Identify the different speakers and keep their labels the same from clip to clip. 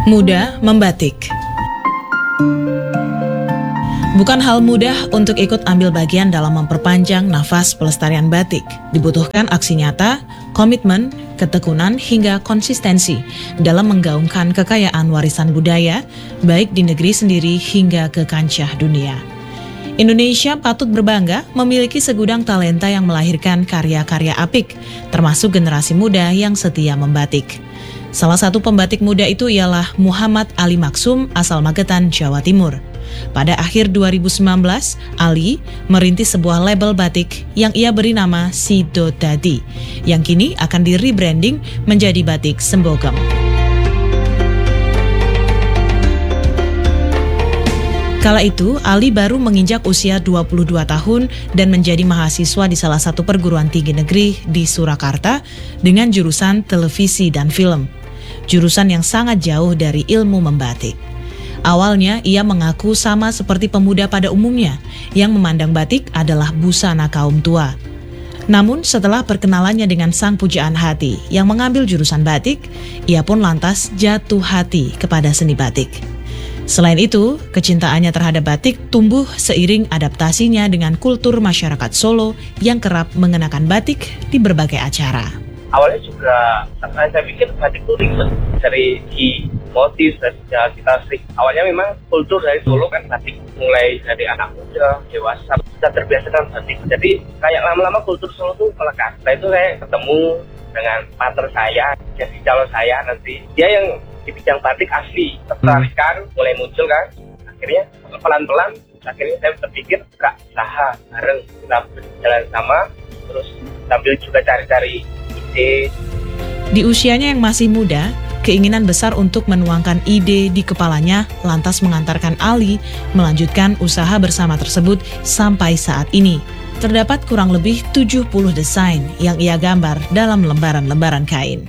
Speaker 1: Muda membatik. Bukan hal mudah untuk ikut ambil bagian dalam memperpanjang nafas pelestarian batik. Dibutuhkan aksi nyata, komitmen, ketekunan, hingga konsistensi dalam menggaungkan kekayaan warisan budaya, baik di negeri sendiri hingga ke kancah dunia. Indonesia patut berbangga memiliki segudang talenta yang melahirkan karya-karya apik, termasuk generasi muda yang setia membatik. Salah satu pembatik muda itu ialah Muhammad Ali Maksum asal Magetan, Jawa Timur. Pada akhir 2019, Ali merintis sebuah label batik yang ia beri nama Sido Dadi, yang kini akan di-rebranding menjadi Batik Sembogem. Kala itu, Ali baru menginjak usia 22 tahun dan menjadi mahasiswa di salah satu perguruan tinggi negeri di Surakarta dengan jurusan televisi dan film. Jurusan yang sangat jauh dari ilmu membatik. Awalnya, ia mengaku sama seperti pemuda pada umumnya yang memandang batik adalah busana kaum tua. Namun, setelah perkenalannya dengan sang pujaan hati yang mengambil jurusan batik, ia pun lantas jatuh hati kepada seni batik. Selain itu, kecintaannya terhadap batik tumbuh seiring adaptasinya dengan kultur masyarakat Solo yang kerap mengenakan batik di berbagai acara.
Speaker 2: Awalnya juga saya pikir batik itu ribet dari motif dan kita sering. Awalnya memang kultur dari Solo kan batik, mulai dari anak muda, dewasa sudah terbiasa dengan batik. Jadi kayak lama-lama kultur Solo itu melekat. Setelah itu saya ketemu dengan partner saya, jadi calon saya nanti. Dia yang di bidang batik asli, tertarikan mulai muncul kan. Akhirnya pelan-pelan, akhirnya saya berpikir gak usaha bareng, kita berjalan sama, terus sambil juga cari-cari ide.
Speaker 1: Di usianya yang masih muda, keinginan besar untuk menuangkan ide di kepalanya lantas mengantarkan Ali melanjutkan usaha bersama tersebut sampai saat ini. Terdapat kurang lebih 70 desain yang ia gambar dalam lembaran-lembaran kain.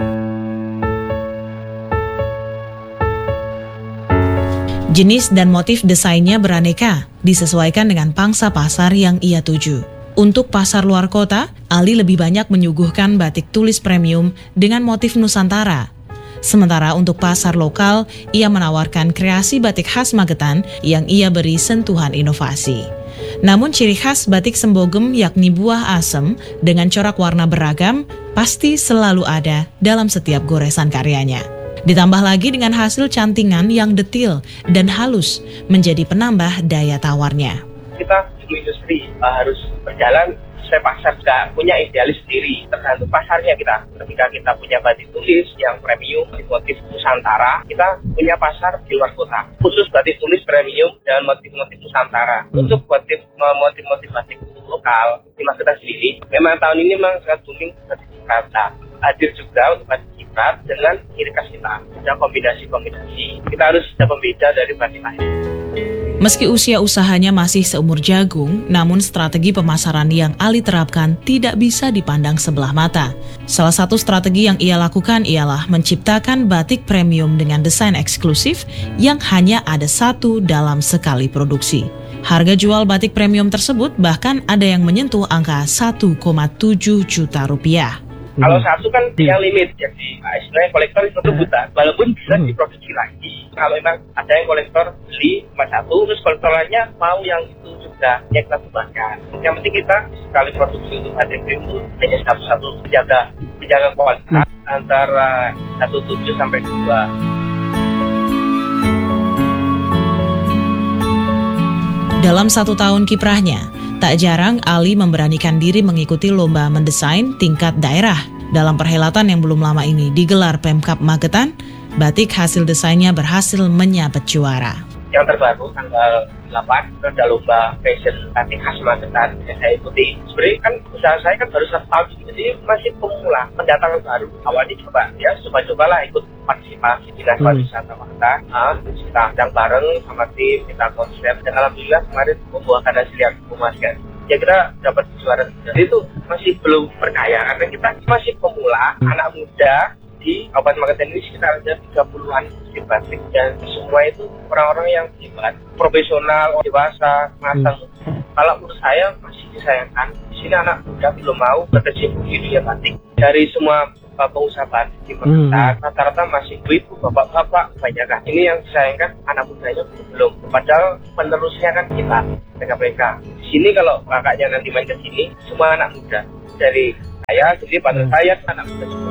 Speaker 1: Jenis dan motif desainnya beraneka, disesuaikan dengan pangsa pasar yang ia tuju. Untuk pasar luar kota, Ali lebih banyak menyuguhkan batik tulis premium dengan motif Nusantara. Sementara untuk pasar lokal, ia menawarkan kreasi batik khas Magetan yang ia beri sentuhan inovasi. Namun ciri khas batik Sembogem yakni buah asem dengan corak warna beragam pasti selalu ada dalam setiap goresan karyanya. Ditambah lagi dengan hasil cantingan yang detil dan halus menjadi penambah daya tawarnya.
Speaker 2: Kita di industri harus berjalan sesuai pasar, juga punya idealis sendiri tergantung pasarnya kita. Ketika kita punya batik tulis yang premium motif Nusantara, kita punya pasar di luar kota khusus batik tulis premium dan motif-motif Nusantara. Untuk motif-motif batik lokal di Magetan sendiri, memang tahun ini memang sangat booming batik Jakarta. Hadir juga untuk batik Kiprat dengan ciri khas kita. Ada kombinasi-kombinasi. Kita harus bisa membeda dari batik lain.
Speaker 1: Meski usia usahanya masih seumur jagung, namun strategi pemasaran yang Ali terapkan tidak bisa dipandang sebelah mata. Salah satu strategi yang ia lakukan ialah menciptakan batik premium dengan desain eksklusif yang hanya ada satu dalam sekali produksi. Harga jual batik premium tersebut bahkan ada yang menyentuh angka 1,7 juta rupiah.
Speaker 2: Kalau satu kan yang limit, jadi istilahnya kolektor itu buta, walaupun bisa diproduksi lagi. Kalau memang ada yang kolektor beli cuma satu, terus kolektor lainnya mau yang itu juga, ya kita kembangkan. Yang penting kita sekali produksi untuk batik premium hanya satu-satu menjaga kualitas antara 1,7 sampai 2.
Speaker 1: Dalam 1 tahun kiprahnya, tak jarang Ali memberanikan diri mengikuti lomba mendesain tingkat daerah. Dalam perhelatan yang belum lama ini digelar Pemkab Magetan, batik hasil desainnya berhasil menyabet juara.
Speaker 2: Yang terbaru tanggal 8 ada lomba fashion batik khas Magetan yang saya ikuti. Sebenarnya kan usaha saya kan baru 1 tahun, jadi masih pemula, pendatang baru. Awalnya coba-cobalah ikut partisipasi di pariwisata Magetan. Kita sedang bareng sama tim, kita konsep, dan alhamdulillah kemarin membuahkan hasil yang memuaskan. Ya kita dapat juara. Jadi itu masih belum berkaya karena kita masih pemula, anak muda. Di Kabupaten Magetan ini sekitar ada 30-an mesin batik, dan semua itu orang-orang yang hebat, profesional, dewasa, matang. Kalau menurut saya masih disayangkan di sini anak muda belum mau berkecimpung di dunia batik. Dari semua pengusaha batik di Megetan rata-rata masih ibu, bapak-bapak kebanyakan. Ini yang disayangkan anak mudanya belum. Padahal penerusnya kan kita, mereka. Di sini kalau kakaknya nanti main ke sini, semua anak muda. Dari saya sendiri, pada saya anak muda semua.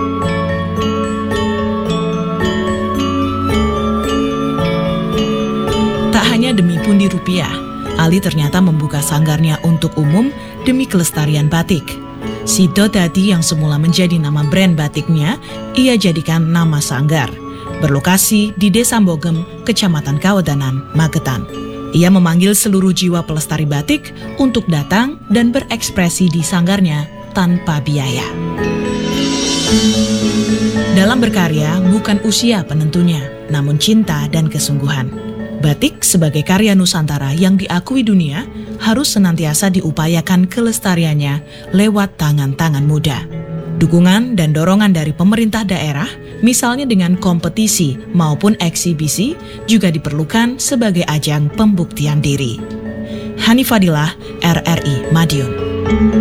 Speaker 1: Tak hanya demi pundi rupiah, Ali ternyata membuka sanggarnya untuk umum demi kelestarian batik. Sido Dadi yang semula menjadi nama brand batiknya, ia jadikan nama sanggar. Berlokasi di Desa Mbogem, Kecamatan Kawedanan, Magetan. Ia memanggil seluruh jiwa pelestari batik untuk datang dan berekspresi di sanggarnya tanpa biaya. Dalam berkarya, bukan usia penentunya, namun cinta dan kesungguhan. Batik sebagai karya Nusantara yang diakui dunia harus senantiasa diupayakan kelestariannya lewat tangan-tangan muda. Dukungan dan dorongan dari pemerintah daerah, misalnya dengan kompetisi maupun eksibisi, juga diperlukan sebagai ajang pembuktian diri. Hani Fadilah, RRI Madiun.